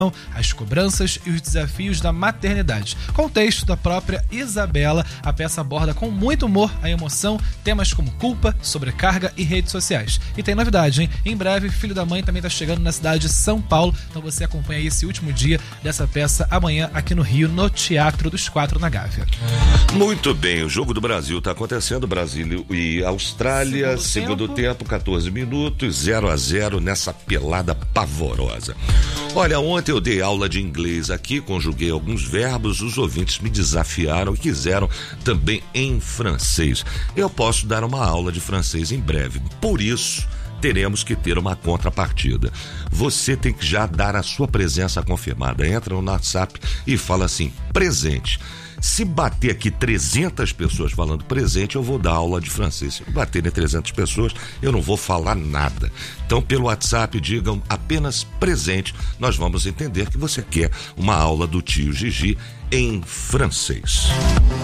as cobranças e os desafios da maternidade. Com o texto da própria Isabela, a peça aborda com muito humor a emoção, temas como culpa, sobrecarga e redes sociais. E tem novidade, hein? Em breve, Filho da Mãe também está chegando na cidade de São Paulo, então você acompanha aí esse último dia dessa peça amanhã aqui no Rio, no Teatro dos Quatro na Gávea. Muito bem, o Jogo do Brasil está acontecendo, Brasil e Austrália, segundo tempo, 14 minutos, 0-0 nessa pelada pavorosa. Olha, ontem eu dei aula de inglês aqui, conjuguei alguns verbos, os ouvintes me desafiaram e quiseram também em francês. Eu posso dar uma aula de francês em breve, por isso teremos que ter uma contrapartida. Você tem que já dar a sua presença confirmada. Entra no WhatsApp e fala assim, presente. Se bater aqui 300 pessoas falando presente, eu vou dar aula de francês. Se baterem 300 pessoas, eu não vou falar nada. Então, pelo WhatsApp, digam apenas presente. Nós vamos entender que você quer uma aula do tio Gigi em francês.